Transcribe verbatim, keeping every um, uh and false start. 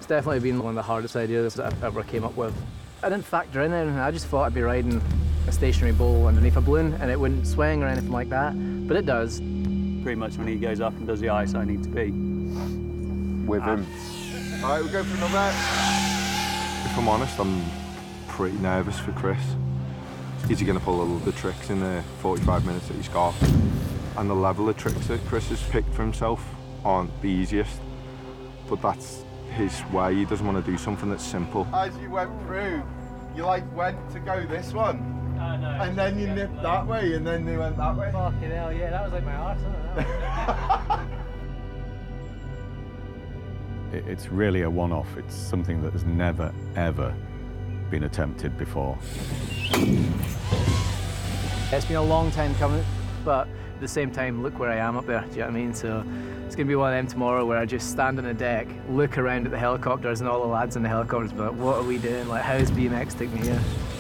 definitely been one of the hardest ideas that I ever came up with. I didn't factor in anything, I just thought I'd be riding a stationary bowl underneath a balloon and it wouldn't swing or anything like that, but it does. Pretty much when he goes up and does the ice, I need to be with him. All right, we'll go for another. If I'm honest, I'm pretty nervous for Chris. Is he going to pull all the tricks in the forty-five minutes that he's got? And the level of tricks that Chris has picked for himself aren't the easiest, but that's his way. He doesn't want to do something that's simple. As you went through, you like went to go this one, Oh, no, and then you nipped that way, and then you went that way. Fucking hell, yeah, that was like my arse, wasn't it? It's really a one-off. It's something that has never, ever been attempted before. It's been a long time coming, but at the same time, look where I am up there, do you know what I mean? So it's going to be one of them tomorrow where I just stand on the deck, look around at the helicopters and all the lads in the helicopters, but like, what are we doing? Like, how's B M X took me here?